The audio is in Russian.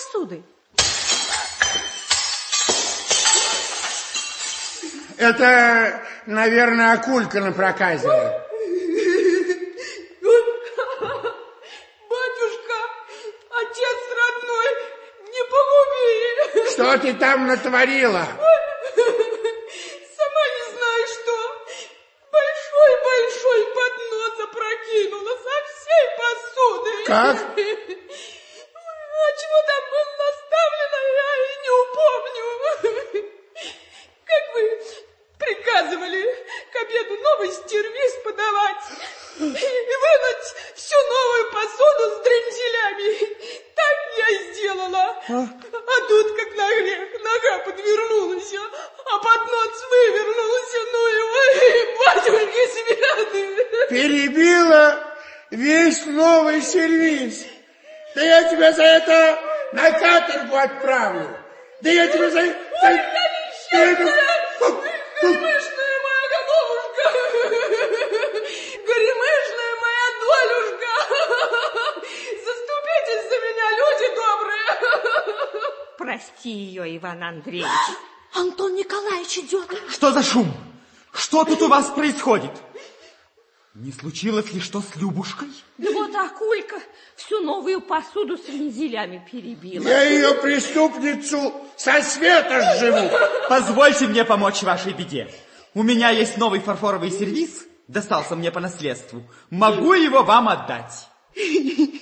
посуды? Это, наверное, Акулька напроказила. Батюшка, отец родной, не погуби. Что ты там натворила? Сама не знаю, что. Большой-большой поднос опрокинула со всей посуды. Как? А чего там было наставлено, я и не упомню. Как вы приказывали к обеду новый сервиз подавать и вынуть всю новую посуду с дренделями. Так я и сделала. А тут, как на грех, нога подвернулась, а поднос вывернулся. Ну его, батюшки святы. Перебила весь новый сервиз. Да я тебя за это на каторгу отправлю. Да я тебя за... Горемышная моя головушка, горемышная моя долюшка, заступитесь за меня, люди добрые. Прости ее, Иван Андреевич. Антон Николаевич идет. Что за шум? Что тут у вас происходит? Не случилось ли что с Любушкой? Да вот Акулька всю новую посуду с вензелями перебила. Я ее преступницу со света сживу. Позвольте мне помочь вашей беде. У меня есть новый фарфоровый сервиз, достался мне по наследству. Могу его вам отдать.